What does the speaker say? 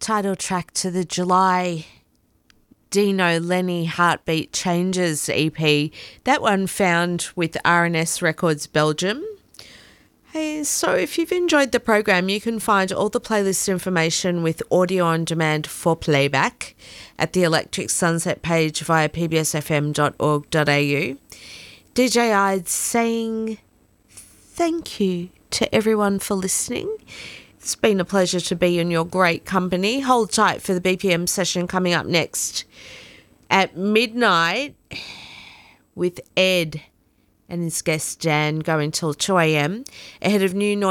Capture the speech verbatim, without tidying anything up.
title track to the July Dino Lenny Heartbeat Changes E P. That one found with R and S Records Belgium. Hey, so if you've enjoyed the program, you can find all the playlist information with audio on demand for playback at the Electric Sunset page via p b s f m dot org dot a u. D J Ides saying thank you to everyone for listening. It's been a pleasure to be in your great company. Hold tight for the B P M session coming up next at midnight with Ed and his guest Dan going till two a.m. ahead of New Noise